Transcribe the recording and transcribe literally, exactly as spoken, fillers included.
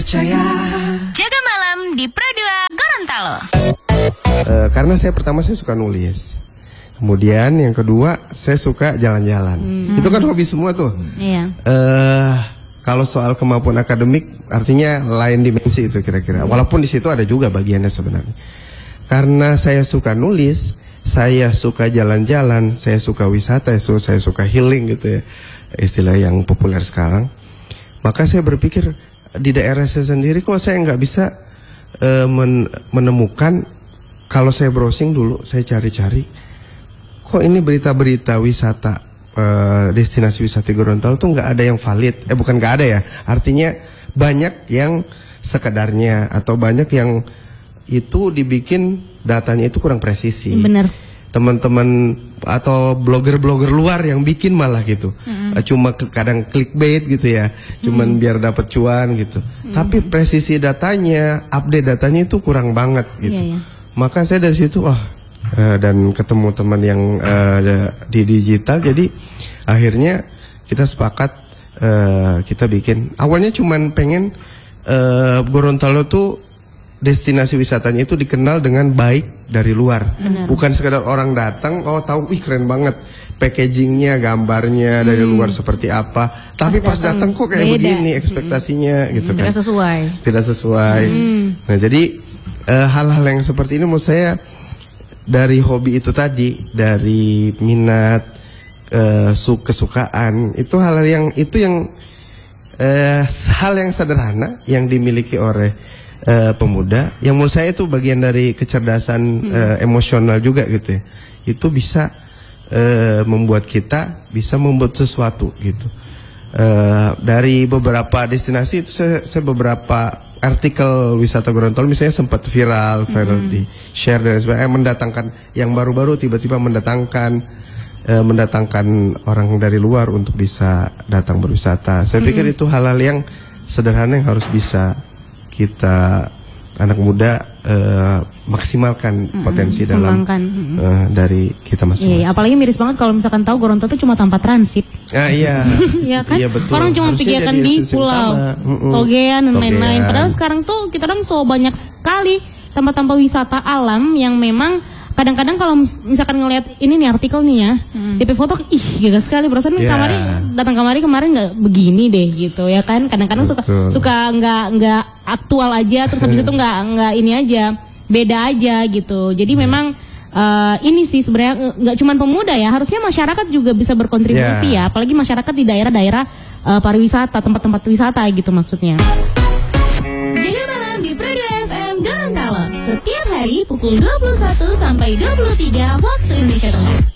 terpercaya. Jaga malam di Pro dua Gorontalo. Uh, karena saya pertama saya suka nulis. Kemudian yang kedua saya suka jalan-jalan. Hmm. Itu kan hobi semua tuh. Iya. Uh, kalau soal kemampuan akademik artinya lain dimensi itu kira-kira. Walaupun di situ ada juga bagiannya sebenarnya. Karena saya suka nulis, saya suka jalan-jalan, saya suka wisata, saya suka healing gitu ya, istilah yang populer sekarang. Maka saya berpikir di daerah saya sendiri kok saya nggak bisa uh, men menemukan. Kalau saya browsing dulu, saya cari-cari, kok ini berita-berita wisata, uh, destinasi wisata Gorontalo tuh nggak ada yang valid. Eh bukan nggak ada ya, artinya banyak yang sekedarnya atau banyak yang itu dibikin datanya itu kurang presisi. Bener. Teman-teman atau blogger-blogger luar yang bikin malah gitu, mm-hmm. cuma kadang clickbait gitu ya, cuman mm. biar dapat cuan gitu. Mm. Tapi presisi datanya, update datanya itu kurang banget gitu. Yeah, yeah. Maka saya dari situ wah uh, dan ketemu teman yang uh, di digital, jadi akhirnya kita sepakat uh, kita bikin. Awalnya cuman pengen uh, Gorontalo tuh destinasi wisatanya itu dikenal dengan baik dari luar. Benar. Bukan sekedar orang datang, oh tahu, ih keren banget packagingnya, gambarnya hmm. dari luar seperti apa. Tapi pas, pas datang kok kayak beda. Begini ekspektasinya hmm. gitu kan. Tidak sesuai. Tidak sesuai. Hmm. Nah jadi uh, hal-hal yang seperti ini menurut saya dari hobi itu tadi, dari minat, uh, kesukaan, itu hal yang itu yang uh, hal yang sederhana yang dimiliki oleh Uh, pemuda, yang menurut saya itu bagian dari kecerdasan hmm. uh, emosional juga gitu ya. Itu bisa uh, membuat kita bisa membuat sesuatu gitu. Uh, dari beberapa destinasi itu saya, saya beberapa artikel wisata Gorontalo misalnya sempat viral, viral hmm. di share dan sebagainya, mendatangkan yang baru-baru tiba-tiba mendatangkan uh, mendatangkan orang dari luar untuk bisa datang berwisata. Saya hmm. pikir itu hal-hal yang sederhana yang harus bisa kita anak muda uh, maksimalkan mm-hmm. potensi dalam mm-hmm. uh, dari kita masing-masing. Iya, apalagi miris banget kalau misalkan tahu Gorontalo itu cuma tanpa transit. Ah, iya. Iya kan? Iya, betul. Orang cuma pikirkan di pulau, mm-hmm. Togean dan lain-lain. Padahal sekarang tuh kita kan so banyak sekali tempat-tempat wisata alam yang memang kadang-kadang kalau misalkan ngelihat ini nih artikel nih ya, hmm. D P foto, ih gila sekali, perasaan yeah. kamari datang kamari kemarin nggak begini deh gitu ya kan. Kadang-kadang suka suka nggak nggak aktual aja, terus habis itu nggak nggak ini aja, beda aja gitu. Jadi yeah. memang uh, ini sih sebenarnya nggak cuma pemuda ya, harusnya masyarakat juga bisa berkontribusi yeah. ya, apalagi masyarakat di daerah-daerah uh, pariwisata, tempat-tempat wisata gitu maksudnya. Jaga malam di Pro dua F M Gorontalo setiap hari pukul dua puluh satu sampai dua puluh tiga waktu Indonesia Tengah.